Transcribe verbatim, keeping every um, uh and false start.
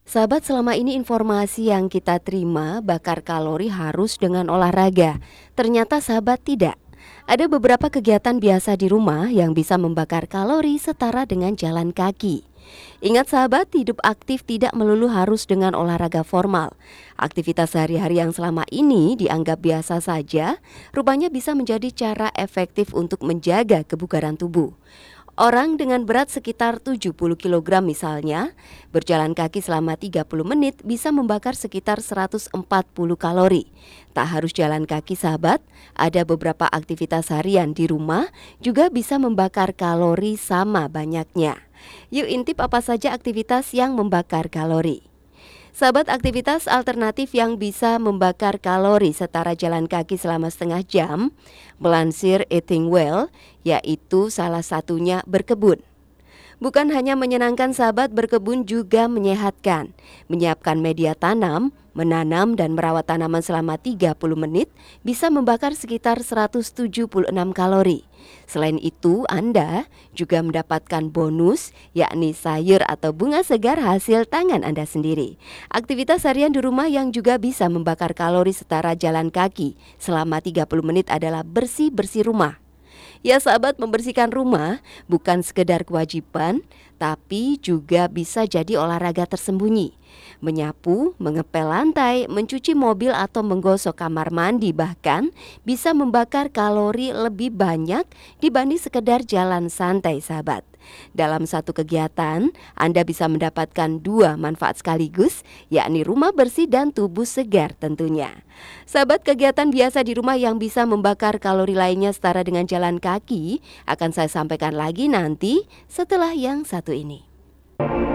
Sahabat, selama ini informasi yang kita terima bakar kalori harus dengan olahraga. Ternyata sahabat tidak. Ada beberapa kegiatan biasa di rumah yang bisa membakar kalori setara dengan jalan kaki. Ingat sahabat, hidup aktif tidak melulu harus dengan olahraga formal. Aktivitas sehari-hari yang selama ini dianggap biasa saja, rupanya bisa menjadi cara efektif untuk menjaga kebugaran tubuh. Orang dengan berat sekitar tujuh puluh kilogram misalnya, berjalan kaki selama tiga puluh menit bisa membakar sekitar seratus empat puluh kalori. Tak harus jalan kaki sahabat, ada beberapa aktivitas harian di rumah juga bisa membakar kalori sama banyaknya. Yuk intip apa saja aktivitas yang membakar kalori. Sahabat, aktivitas alternatif yang bisa membakar kalori setara jalan kaki selama setengah jam, melansir Eating Well, yaitu salah satunya berkebun. Bukan hanya menyenangkan sahabat, berkebun juga menyehatkan. Menyiapkan media tanam, menanam dan merawat tanaman selama tiga puluh menit bisa membakar sekitar seratus tujuh puluh enam kalori. Selain itu, Anda juga mendapatkan bonus, yakni sayur atau bunga segar hasil tangan Anda sendiri. Aktivitas harian di rumah yang juga bisa membakar kalori setara jalan kaki selama tiga puluh menit adalah bersih-bersih rumah. Ya sahabat, membersihkan rumah bukan sekedar kewajiban, tapi juga bisa jadi olahraga tersembunyi. Menyapu, mengepel lantai, mencuci mobil atau menggosok kamar mandi bahkan bisa membakar kalori lebih banyak dibanding sekedar jalan santai sahabat. Dalam satu kegiatan, Anda bisa mendapatkan dua manfaat sekaligus, yakni rumah bersih dan tubuh segar tentunya. Sahabat, kegiatan biasa di rumah yang bisa membakar kalori lainnya setara dengan jalan kaki akan saya sampaikan lagi nanti setelah yang satu ini.